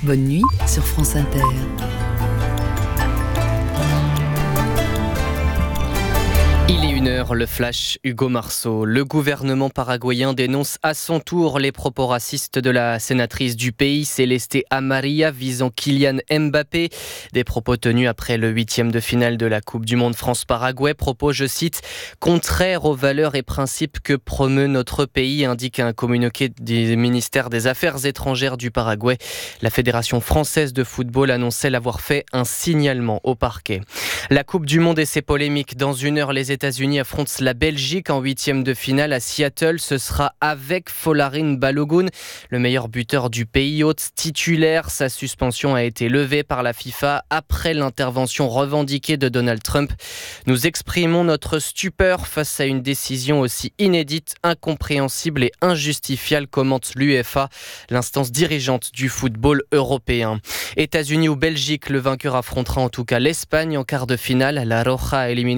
Bonne nuit sur France Inter. Il est 1h, le flash, Hugo Marceau. Le gouvernement paraguayen dénonce à son tour les propos racistes de la sénatrice du pays, Celeste Amarilla, visant Kylian Mbappé. Des propos tenus après le 8e de finale de la Coupe du Monde France-Paraguay. Propos, je cite, contraires aux valeurs et principes que promeut notre pays, indique un communiqué du ministère des Affaires étrangères du Paraguay. La Fédération française de football annonçait l'avoir fait un signalement au parquet. La Coupe du Monde et ses polémiques. Dans 1 heure, les États-Unis affrontent la Belgique en 8e de finale à Seattle. Ce sera avec Folarin Balogun, le meilleur buteur du pays hôte titulaire. Sa suspension a été levée par la FIFA après l'intervention revendiquée de Donald Trump. Nous exprimons notre stupeur face à une décision aussi inédite, incompréhensible et injustifiable, commente l'UEFA, l'instance dirigeante du football européen. États-Unis ou Belgique, le vainqueur affrontera en tout cas l'Espagne en quart de finale. La Roja a éliminé